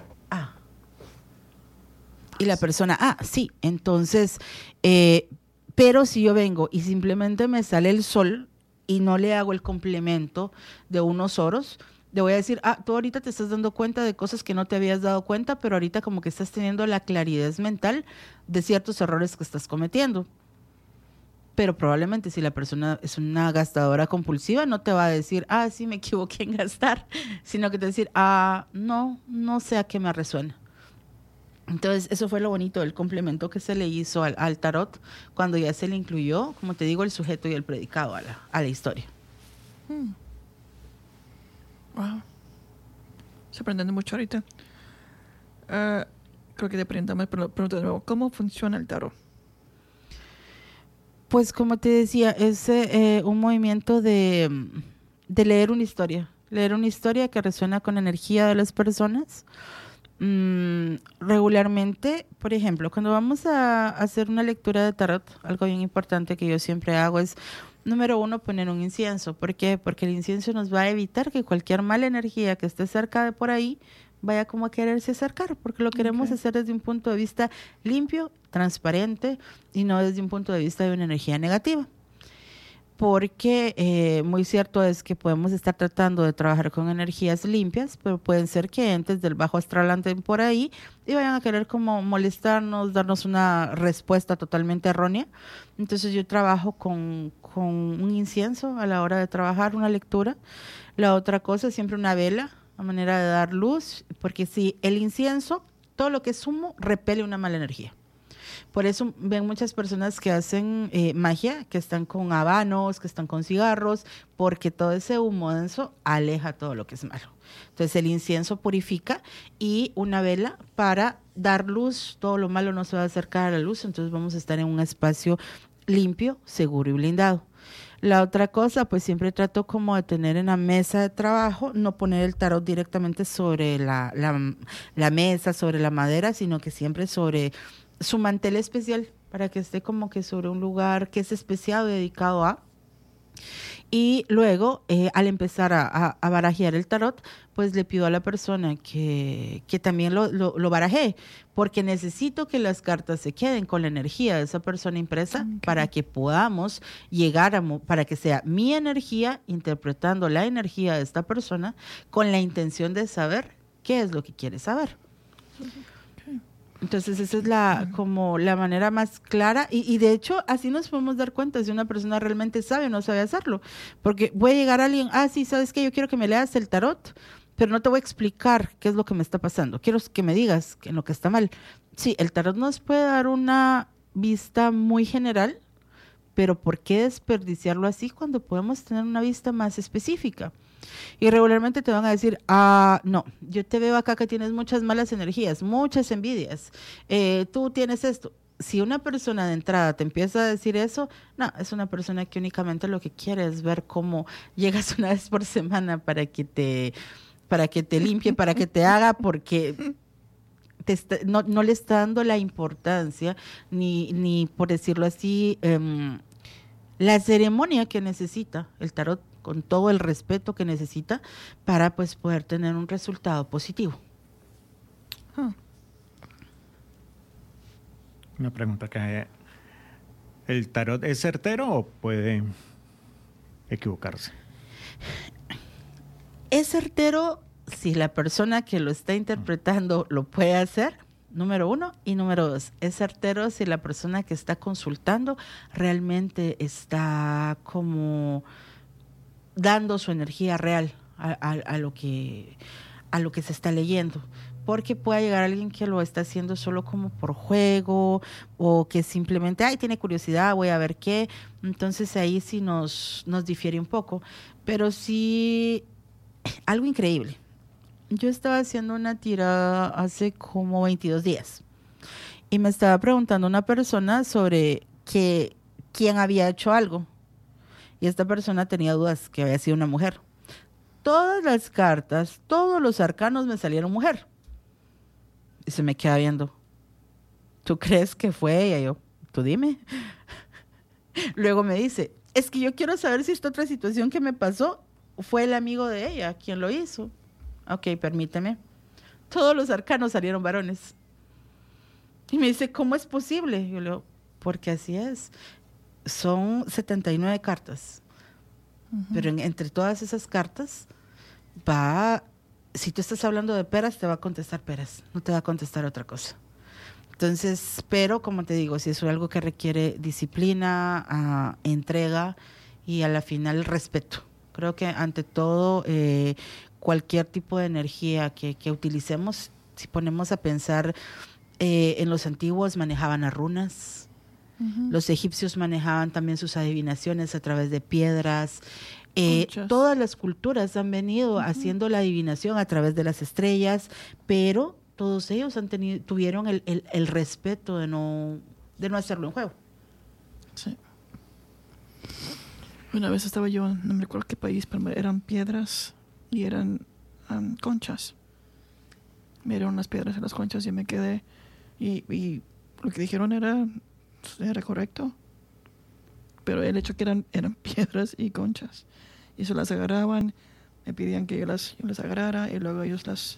sí. Entonces, pero si yo vengo y simplemente me sale el sol y no le hago el complemento de unos oros, le voy a decir, tú ahorita te estás dando cuenta de cosas que no te habías dado cuenta, pero ahorita como que estás teniendo la claridad mental de ciertos errores que estás cometiendo. Pero probablemente si la persona es una gastadora compulsiva, no te va a decir, sí me equivoqué en gastar, sino que te va a decir, no sé a qué me resuena. Entonces, eso fue lo bonito del complemento que se le hizo al tarot, cuando ya se le incluyó, como te digo, el sujeto y el predicado a la historia. Wow. Se aprende mucho ahorita. Creo que te preguntamos, pero pregunto de nuevo, ¿cómo funciona el tarot? Pues como te decía, es un movimiento de leer una historia que resuena con la energía de las personas. Regularmente, por ejemplo, cuando vamos a hacer una lectura de tarot, algo bien importante que yo siempre hago es, número 1, poner un incienso. ¿Por qué? Porque el incienso nos va a evitar que cualquier mala energía que esté cerca de por ahí vaya como a quererse acercar, porque lo queremos hacer desde un punto de vista limpio, transparente, y no desde un punto de vista de una energía negativa. Porque muy cierto es que podemos estar tratando de trabajar con energías limpias, pero pueden ser que entes del bajo astral anden por ahí y vayan a querer como molestarnos, darnos una respuesta totalmente errónea. Entonces yo trabajo con un incienso a la hora de trabajar una lectura. La otra cosa es siempre una vela, a manera de dar luz, porque si el incienso, todo lo que es humo, repele una mala energía. Por eso ven muchas personas que hacen magia, que están con habanos, que están con cigarros, porque todo ese humo denso aleja todo lo que es malo. Entonces el incienso purifica, y una vela para dar luz, todo lo malo no se va a acercar a la luz, entonces vamos a estar en un espacio limpio, seguro y blindado. La otra cosa, pues siempre trato como de tener en la mesa de trabajo, no poner el tarot directamente sobre la mesa, sobre la madera, sino que siempre sobre su mantel especial, para que esté como que sobre un lugar que es especial, dedicado a. Y luego, al empezar a barajear el tarot, pues le pido a la persona que también lo barajee, porque necesito que las cartas se queden con la energía de esa persona impresa, para que podamos llegar para que sea mi energía interpretando la energía de esta persona con la intención de saber qué es lo que quiere saber. Entonces esa es como la manera más clara, y de hecho así nos podemos dar cuenta si una persona realmente sabe o no sabe hacerlo, porque puede llegar alguien, sí, ¿sabes qué? Yo quiero que me leas el tarot, pero no te voy a explicar qué es lo que me está pasando, quiero que me digas en lo que está mal. Sí, el tarot nos puede dar una vista muy general, pero ¿por qué desperdiciarlo así cuando podemos tener una vista más específica? Y regularmente te van a decir, no, yo te veo acá que tienes muchas malas energías, muchas envidias, tú tienes esto. Si una persona de entrada te empieza a decir eso, no, es una persona que únicamente lo que quiere es ver cómo llegas una vez por semana para que te limpie, para que te haga, porque no le está dando la importancia, ni por decirlo así, la ceremonia que necesita el tarot, con todo el respeto que necesita para pues poder tener un resultado positivo. Una pregunta que ¿el tarot es certero o puede equivocarse? Es certero si la persona que lo está interpretando lo puede hacer, número 1, y número 2, es certero si la persona que está consultando realmente está como dando su energía real a lo que se está leyendo. Porque puede llegar alguien que lo está haciendo solo como por juego, o que simplemente, tiene curiosidad, voy a ver qué. Entonces ahí sí nos difiere un poco. Pero sí, algo increíble. Yo estaba haciendo una tirada hace como 22 días y me estaba preguntando una persona sobre quién había hecho algo. Y esta persona tenía dudas que había sido una mujer. Todas las cartas, todos los arcanos me salieron mujer. Y se me queda viendo. ¿Tú crees que fue ella? Yo, tú dime. Luego me dice, es que yo quiero saber si esta otra situación que me pasó fue el amigo de ella quien lo hizo. Ok, permíteme. Todos los arcanos salieron varones. Y me dice, ¿cómo es posible? Yo le digo, porque así es. Son 79 cartas. Pero entre todas esas cartas si tú estás hablando de peras, te va a contestar peras, no te va a contestar otra cosa. Entonces, pero como te digo, si es algo que requiere disciplina, entrega y a la final respeto. Creo que ante todo, cualquier tipo de energía que utilicemos, si ponemos a pensar, en los antiguos manejaban las runas, los egipcios manejaban también sus adivinaciones a través de piedras. Todas las culturas han venido haciendo la adivinación a través de las estrellas, pero todos ellos tuvieron el respeto de no hacerlo en juego. Sí. Una vez estaba yo, no me recuerdo qué país, pero eran piedras y eran conchas. Me dieron unas piedras en las conchas y me quedé. Y lo que dijeron era correcto. Pero el hecho que eran piedras y conchas. Y se las agarraban, me pedían que yo las agarrara y luego ellos las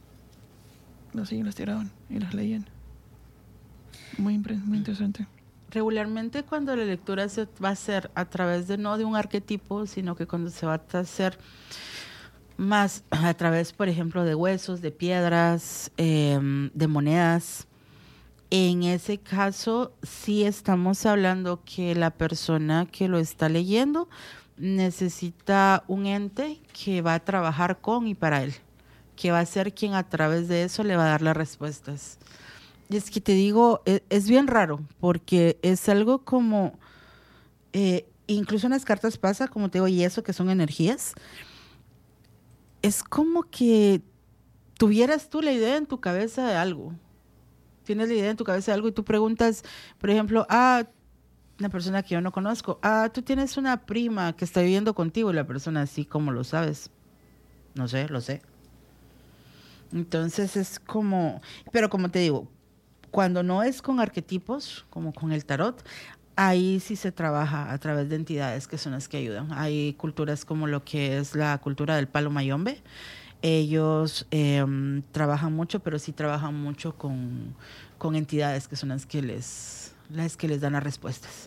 tiraban y las leían. Muy interesante. Regularmente cuando la lectura se va a hacer a través no de un arquetipo, sino que cuando se va a hacer más a través, por ejemplo, de huesos, de piedras, de monedas, en ese caso sí estamos hablando que la persona que lo está leyendo necesita un ente que va a trabajar con y para él, que va a ser quien a través de eso le va a dar las respuestas. Y es que te digo, es bien raro, porque es algo como, incluso en las cartas pasa, como te digo, y eso que son energías, es como que tuvieras tú la idea en tu cabeza de algo. Tienes la idea en tu cabeza de algo y tú preguntas, por ejemplo, una persona que yo no conozco, tú tienes una prima que está viviendo contigo, y la persona así, ¿cómo lo sabes? No sé, lo sé. Entonces es como, pero como te digo, cuando no es con arquetipos, como con el tarot, ahí sí se trabaja a través de entidades que son las que ayudan. Hay culturas como lo que es la cultura del palo mayombe. Ellos trabajan mucho, pero sí trabajan mucho con entidades que son las que les dan las respuestas.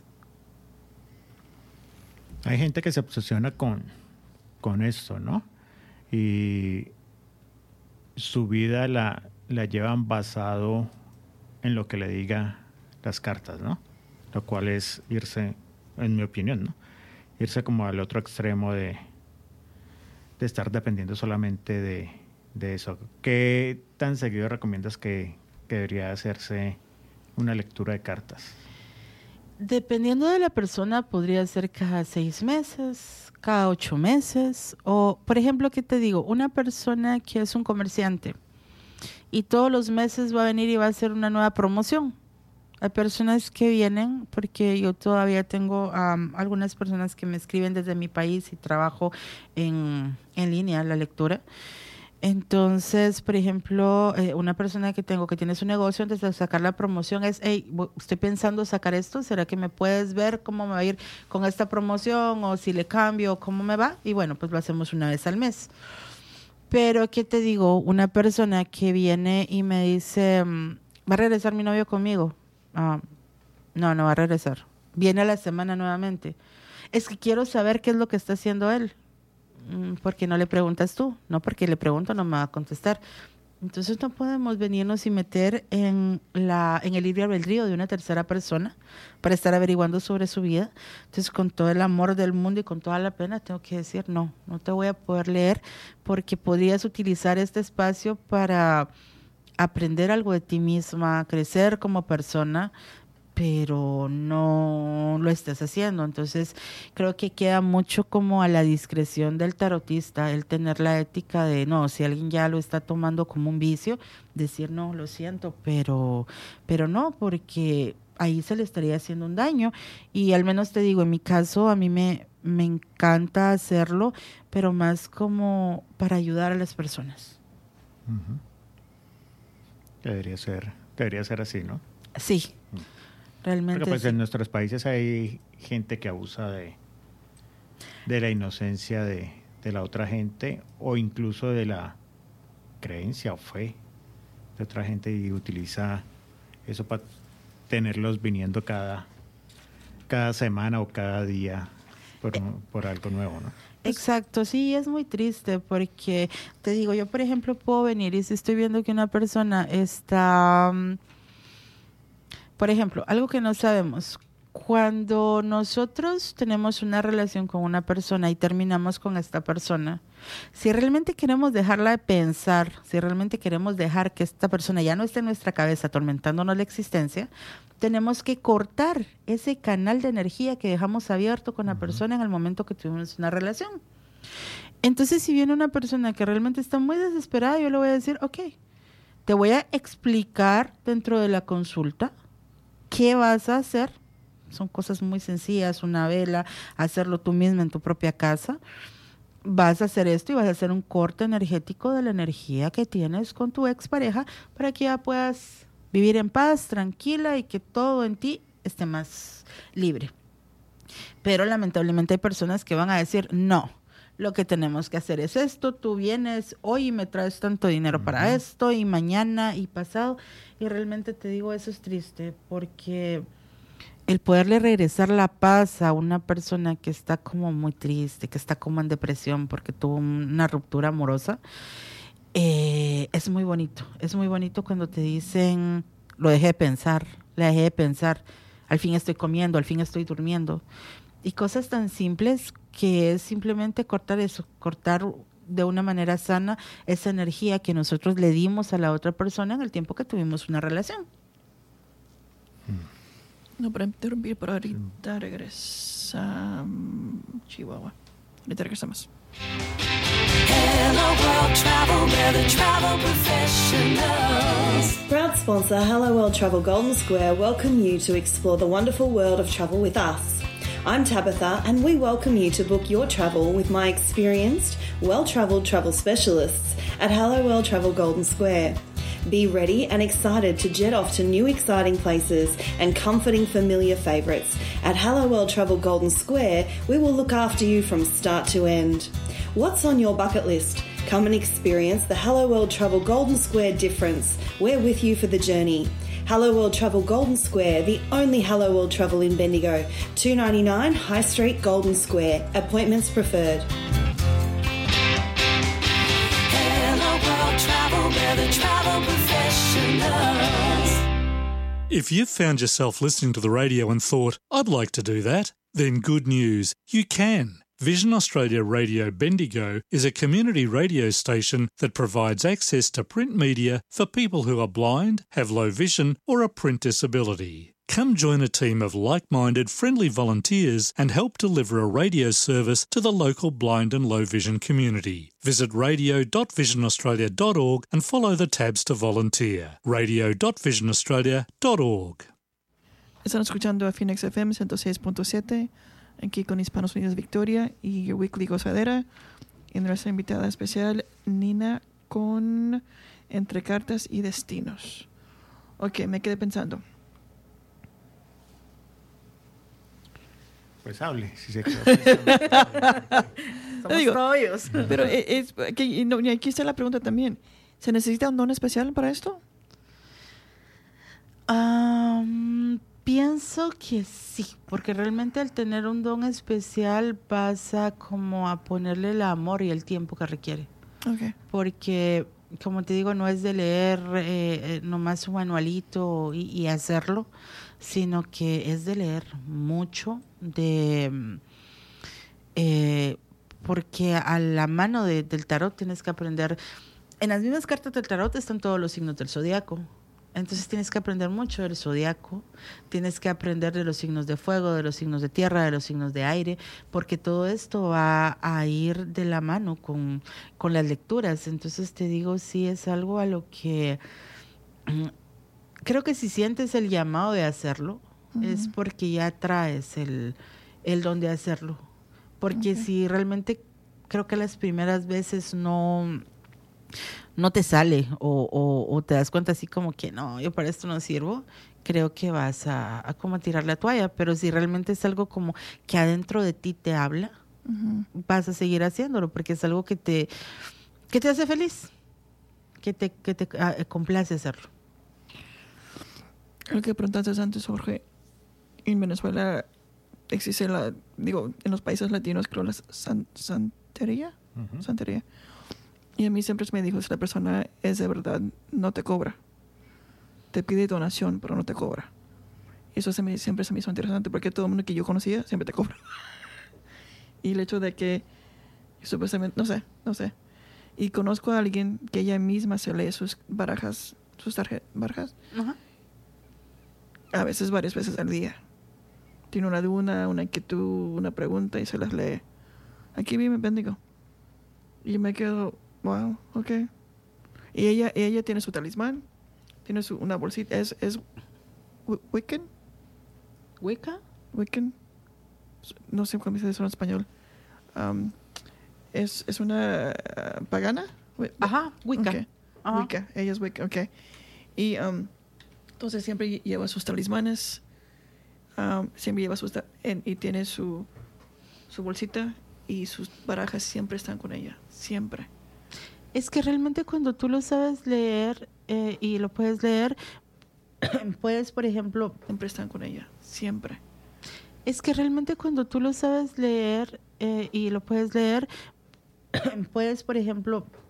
Hay gente que se obsesiona con esto, ¿no? Y su vida la llevan basado en lo que le diga las cartas, ¿no? Lo cual es irse, en mi opinión, ¿no? Irse como al otro extremo de estar dependiendo solamente de eso. ¿Qué tan seguido recomiendas que debería hacerse una lectura de cartas? Dependiendo de la persona, podría ser cada 6 meses, cada 8 meses. O, por ejemplo, ¿qué te digo? Una persona que es un comerciante y todos los meses va a venir y va a hacer una nueva promoción. Hay personas que vienen, porque yo todavía tengo algunas personas que me escriben desde mi país y trabajo en línea la lectura. Entonces, por ejemplo, una persona que tengo que tiene su negocio, antes de sacar la promoción es, hey, estoy pensando sacar esto, ¿será que me puedes ver cómo me va a ir con esta promoción o si le cambio, cómo me va? Y bueno, pues lo hacemos una vez al mes. Pero, ¿qué te digo? Una persona que viene y me dice, ¿va a regresar mi novio conmigo? No va a regresar. Viene a la semana nuevamente. Es que quiero saber qué es lo que está haciendo él. ¿Por qué no le preguntas tú? No, porque le pregunto, no me va a contestar. Entonces no podemos venirnos y meter en el libre albedrío de una tercera persona para estar averiguando sobre su vida. Entonces, con todo el amor del mundo y con toda la pena, tengo que decir, no te voy a poder leer, porque podrías utilizar este espacio para aprender algo de ti misma, crecer como persona, pero no lo estás haciendo. Entonces creo que queda mucho como a la discreción del tarotista el tener la ética de no, si alguien ya lo está tomando como un vicio, decir no, lo siento, pero no, porque ahí se le estaría haciendo un daño. Y al menos te digo, en mi caso a mí me encanta hacerlo, pero más como para ayudar a las personas. Uh-huh. Debería ser así, ¿no? Sí, realmente. Porque pues sí. En nuestros países hay gente que abusa de la inocencia de la otra gente, o incluso de la creencia o fe de otra gente, y utiliza eso para tenerlos viniendo cada semana o cada día por algo nuevo, ¿no? Exacto, sí, es muy triste porque, te digo, yo por ejemplo puedo venir y si estoy viendo que una persona está, por ejemplo, algo que no sabemos, cuando nosotros tenemos una relación con una persona y terminamos con esta persona, si realmente queremos dejarla de pensar, si realmente queremos dejar que esta persona ya no esté en nuestra cabeza atormentándonos la existencia, tenemos que cortar ese canal de energía que dejamos abierto con la persona en el momento que tuvimos una relación. Entonces, si viene una persona que realmente está muy desesperada, yo le voy a decir, ok, te voy a explicar dentro de la consulta qué vas a hacer. Son cosas muy sencillas, una vela, hacerlo tú misma en tu propia casa. Vas a hacer esto y vas a hacer un corte energético de la energía que tienes con tu expareja para que ya puedas vivir en paz, tranquila, y que todo en ti esté más libre. Pero lamentablemente hay personas que van a decir, no, lo que tenemos que hacer es esto, tú vienes hoy y me traes tanto dinero para esto, y mañana y pasado. Y realmente te digo, eso es triste, porque el poderle regresar la paz a una persona que está como muy triste, que está como en depresión porque tuvo una ruptura amorosa, es muy bonito. Es muy bonito cuando te dicen, lo dejé de pensar, la dejé de pensar, al fin estoy comiendo, al fin estoy durmiendo. Y cosas tan simples que es simplemente cortar eso, cortar de una manera sana esa energía que nosotros le dimos a la otra persona en el tiempo que tuvimos una relación. No, para interrumpir, pero ahorita regresa Chihuahua. Ahorita regresamos. Hello World Travel, where the travel professionals. Proud sponsor Hello World Travel Golden Square welcome you to explore the wonderful world of travel with us. I'm Tabitha, and we welcome you to book your travel with my experienced, well-travelled travel specialists at Hello World Travel Golden Square. Be ready and excited to jet off to new exciting places and comforting familiar favourites. At Hello World Travel Golden Square, we will look after you from start to end. What's on your bucket list? Come and experience the Hello World Travel Golden Square difference. We're with you for the journey. Hello World Travel Golden Square, the only Hello World Travel in Bendigo. $2.99 High Street, Golden Square. Appointments preferred. Hello World Travel, where the travel professionals. If you've found yourself listening to the radio and thought, I'd like to do that, then good news, you can. Vision Australia Radio Bendigo is a community radio station that provides access to print media for people who are blind, have low vision or a print disability. Come join a team of like-minded, friendly volunteers and help deliver a radio service to the local blind and low vision community. Visit radio.visionaustralia.org and follow the tabs to volunteer. radio.visionaustralia.org. Están escuchando a Phoenix FM 106.7, aquí con Hispanos Unidos Victoria y Your Weekly Gozadera. Y nuestra invitada especial, Nina, con Entre Cartas y Destinos. Ok, me quedé pensando. Pues hable, si se quedó pensando. Somos rollos. Pero aquí está la pregunta también. ¿Se necesita un don especial para esto? Pienso que sí, porque realmente al tener un don especial pasa como a ponerle el amor y el tiempo que requiere. Okay. Porque, como te digo, no es de leer nomás un manualito y hacerlo, sino que es de leer mucho, porque a la mano del tarot tienes que aprender. En las mismas cartas del tarot están todos los signos del zodiaco. Entonces tienes que aprender mucho del zodiaco, tienes que aprender de los signos de fuego, de los signos de tierra, de los signos de aire, porque todo esto va a ir de la mano con las lecturas. Entonces te digo, sí es algo a lo que creo que si sientes el llamado de hacerlo, es porque ya traes el don de hacerlo. Porque si realmente creo que las primeras veces no te sale o te das cuenta así como que no, yo para esto no sirvo, creo que vas a como tirar la toalla. Pero si realmente es algo como que adentro de ti te habla, vas a seguir haciéndolo porque es algo que te hace feliz, que te complace hacerlo. Lo que preguntaste antes, Jorge, en Venezuela existe en los países latinos creo la santería. Santería. Y a mí siempre me dijo, si la persona es de verdad, no te cobra. Te pide donación, pero no te cobra. Y eso siempre se me hizo interesante, porque todo el mundo que yo conocía siempre te cobra. Y el hecho de que, supuestamente, no sé. Y conozco a alguien que ella misma se lee sus barajas, barajas, a veces varias veces al día. Tiene una duda, una inquietud, una pregunta y se las lee. Aquí vive Bendigo. Y me quedo... Wow, ok. Y ella tiene su talismán, tiene una bolsita, es Wiccan. ¿Wicca? Wiccan. No sé cómo se dice en español. Es una pagana. Wicca. Okay. Wicca, ella es Wicca, ok. Y entonces siempre lleva sus talismanes, siempre lleva y tiene su bolsita y sus barajas siempre están con ella, siempre. Es que realmente cuando tú lo sabes leer y lo puedes leer, puedes, por ejemplo... Siempre están con ella, siempre. Es que realmente cuando tú lo sabes leer y lo puedes leer, puedes, por ejemplo,